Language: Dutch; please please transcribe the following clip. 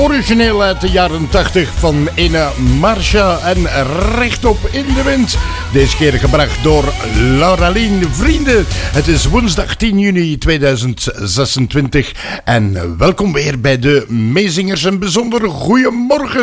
origineel uit de jaren 80 van ene Marsha en Rechtop in de Wind. Deze keer gebracht door Lauralien Vrienden. Het is woensdag 10 juni 2026 en welkom weer bij de Meezingers. Een bijzonder goeiemorgen.